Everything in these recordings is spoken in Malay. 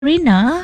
Rina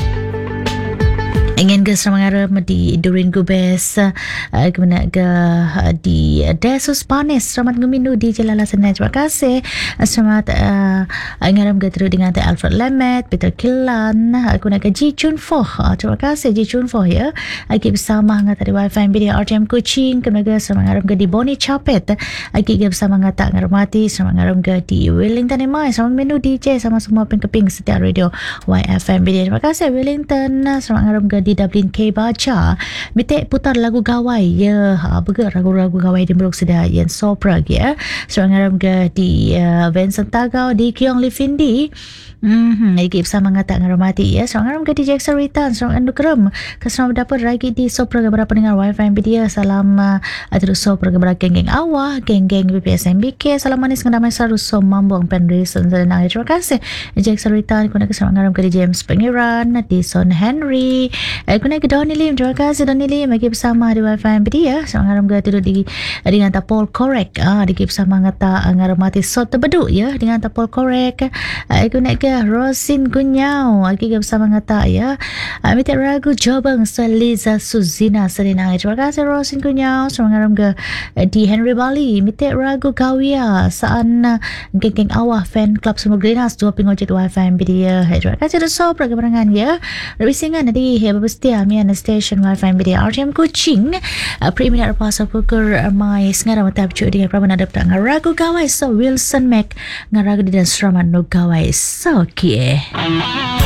ingin ke semangat di Durin Gubes kemana ke di Desus Panis selamat nguminu di Jalala Senai. Terima kasih. Selamat ngaram ke terus dengan Alfred Lemet, Peter Kilan, aku nak ke Ji Chun Fo. Terima kasih Ji Chun Fo ya. Lagi bersama ngat dari Wi-Fi Media RTM Kuching kemana ke semangat ngaram ke di Boni Chapet. Lagi bersama ngat ngarmati semangat ngaram ke di Wellington Emai sama menu DJ sama semua pengkeping setiap radio YFM Media. Terima kasih Wellington. Semangat ngaram ke di Dublin K baca mitek putar lagu gawai ya beger lagu-lagu gawai di Meruk sedia yang soprag ya seorang ke di Vincent Tagaw di Kiong Livindi lagi bersama ngata ngarmati ya seorang ke di Jackson Ritan seorang andukrem kesemua dapat lagi di soprag beberapa pendengar Wi-Fi Media. Salam terus soprag beberapa geng-geng awah geng-geng BPSMBK salam manis ngendamai saruso mambong penrison senang. Terima kasih Jackson Ritan kuna kesemua ke di James Pengiran di Son Henry kuna ke Donny Lim. Terima kasih Donny Lim lagi bersama di Wi-Fi Media seorang ngaram ke di dengan Paul Korek lagi bersama ngata ngarmati sot tebedu ya dengan Paul Korek kuna ke Rosin Gunyau lagi bersama ngata ya mitek ragu Jobang Seliza Suzina Serina. Terima kasih Rosin Gunyau seorang ngaram ke di Henry Bali mitek ragu Kawia saan geng-geng awah fan club semua Greenhouse dua pengojek Wi-Fi Media. Terima kasih so perkembangan ya rewisingan di Babestia Mian Station Wi-Fi Media RTM Kuching priminar pasal pukul mai sengaram matap cu dengan praman ada petang ragu gawai so Wilson Mac ngaragu di dan seraman no gawai so kie